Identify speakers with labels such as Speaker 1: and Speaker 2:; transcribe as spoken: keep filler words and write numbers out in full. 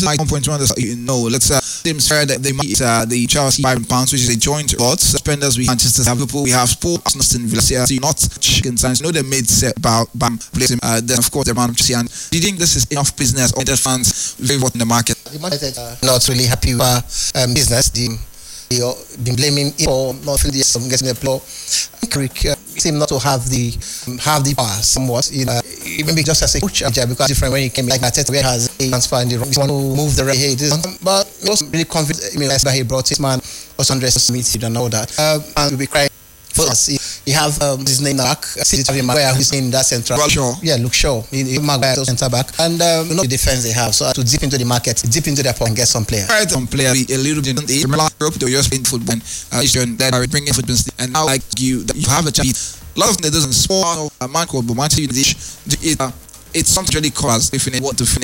Speaker 1: like one point one, you know, let's uh, teams fair that they might uh, the Chelsea five pounds, which is a joint lot. Spenders we Manchester Liverpool, we have Spurs, Aston Villa, so not chicken signs. You know they made set about bam placing. Uh, then of course the man Chelsea. And do you think this is enough business or the fans very what in the market?
Speaker 2: The market uh, not really happy with uh, um, business. The they uh, been blaming him for not feeling the um, getting the floor. Crick uh, seem not to have the um, have the power somewhat. You know, even be just as a coach, uh, because different when he came like Arteta, where has a transfer in the wrong one to move the right. Hey, this um, but he was really confident. I mean, that he brought his man was under meeting and all that. Um, and we'll be crying for us. He, he have um, his name back. See Maguire who's in that central.
Speaker 1: Well, sure.
Speaker 2: Yeah, look sure. He, he Maguire centre back, and um, you know the defense they have. So to dip into the market, dip into their and get some players.
Speaker 1: Right, some player a little bit. Remember, Europe they were just playing football. Uh, that are bringing football, and now like you, you have a chance. A lot of them doesn't sport. A man called Bomanti. It uh, it's something really cause if you want to finish.